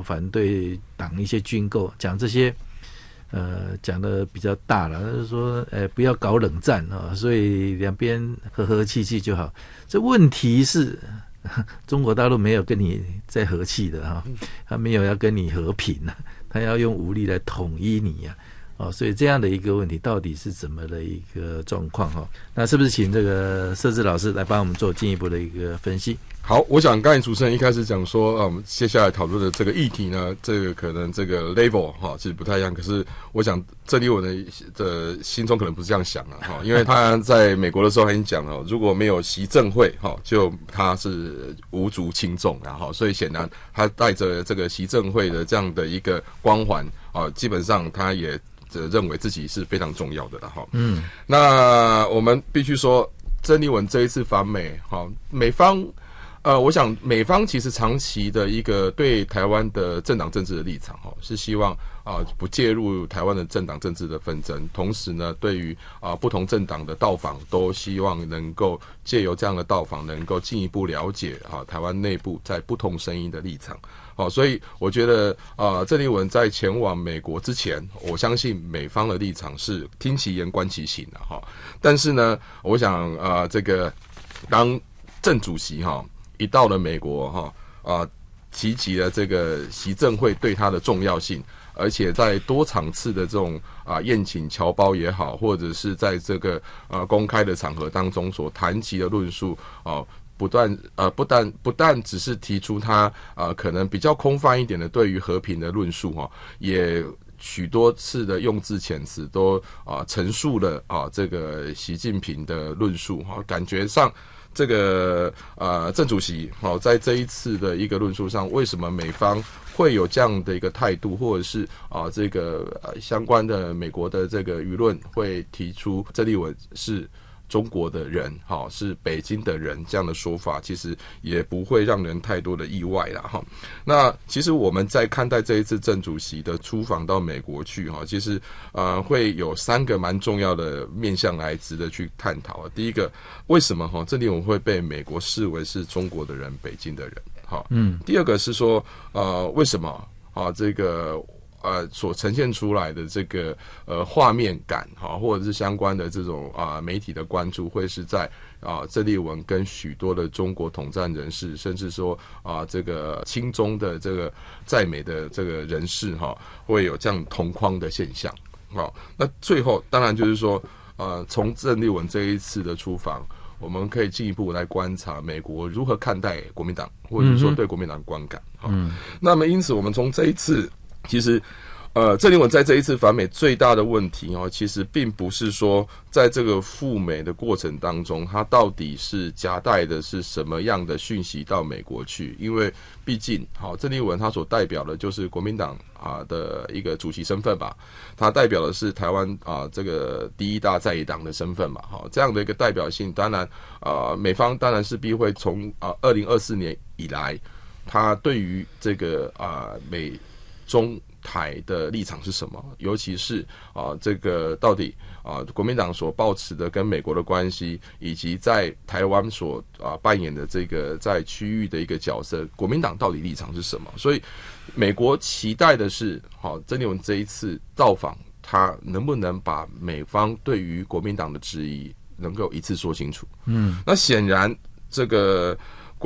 反对党一些军购，讲这些讲的比较大了，就是说不要搞冷战所以两边和和气气就好。这问题是中国大陆没有跟你在和气的他没有要跟你和平他要用武力来统一你所以这样的一个问题到底是怎么的一个状况那是不是请这个社志老师来帮我们做进一步的一个分析？ 好，我想刚才主持人一开始讲说我们接下来讨论的这个议题呢，这个可能这个 level 其实不太一样，可是我想郑丽文的心中可能不是这样想因为他在美国的时候他已经讲了，如果没有习政会就他是无足轻重所以显然他带着这个习政会的这样的一个光环基本上他也认为自己是非常重要的那我们必须说郑丽文这一次访美美方我想美方其实长期的一个对台湾的政党政治的立场是希望不介入台湾的政党政治的纷争，同时呢对于不同政党的到访都希望能够借由这样的到访能够进一步了解台湾内部在不同声音的立场所以我觉得郑丽文在前往美国之前，我相信美方的立场是听其言观其行的但是呢我想这个当郑主席一到了美国提及了这个习政会对他的重要性，而且在多场次的这种宴请侨胞也好，或者是在这个公开的场合当中所谈及的论述不但只是提出他可能比较空泛一点的对于和平的论述也许多次的用字遣词都陈述了这个习近平的论述感觉上这个郑主席在这一次的一个论述上，为什么美方会有这样的一个态度，或者是这个相关的美国的这个舆论会提出郑丽文是中国的人是北京的人这样的说法，其实也不会让人太多的意外啦那其实我们在看待这一次郑主席的出访到美国去其实会有3个蛮重要的面向来值得去探讨第一个，为什么郑丽文会被美国视为是中国的人，北京的人第二个是说为什么这个所呈现出来的这个画面感或者是相关的这种媒体的关注，会是在郑丽文跟许多的中国统战人士，甚至说这个亲中的这个在美的这个人士会有这样同框的现象那最后当然就是说从郑丽文这一次的出访，我们可以进一步来观察美国如何看待国民党，或者说对国民党的观感那么因此我们从这一次其实郑丽文在这一次访美最大的问题其实并不是说在这个赴美的过程当中，他到底是夹带的是什么样的讯息到美国去，因为毕竟郑丽文他所代表的就是国民党的一个主席身份吧，他代表的是台湾这个第一大在野党的身份嘛这样的一个代表性，当然美方当然势必会从2024年以来，他对于这个美中台的立场是什么，尤其是这个到底国民党所抱持的跟美国的关系，以及在台湾所扮演的这个在区域的一个角色，国民党到底立场是什么？所以美国期待的是郑丽文这一次到访，他能不能把美方对于国民党的质疑能够一次说清楚那显然这个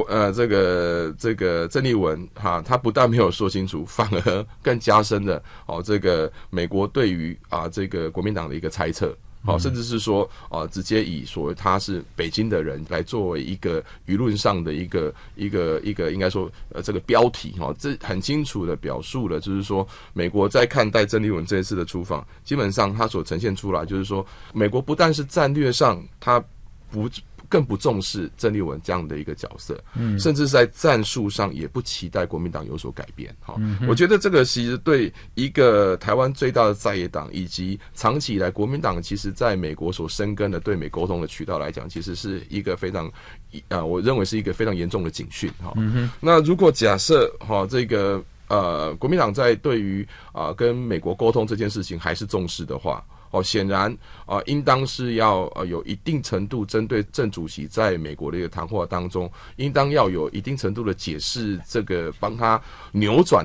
郑丽文他不但没有说清楚，反而更加深了这个美国对于这个国民党的一个猜测甚至是说直接以所谓他是北京的人来作为一个舆论上的一个应该说这个标题这很清楚的表述了，就是说美国在看待郑丽文这一次的出访，基本上他所呈现出来就是说，美国不但是战略上他更不重视郑丽文这样的一个角色甚至在战术上也不期待国民党有所改变我觉得这个其实对一个台湾最大的在野党，以及长期以来国民党其实在美国所深耕的对美沟通的渠道来讲，其实是一个非常我认为是一个非常严重的警讯那如果假设这个国民党在对于跟美国沟通这件事情还是重视的话显然应当是要有一定程度针对郑主席在美国的一个谈话当中，应当要有一定程度的解释，这个帮他扭转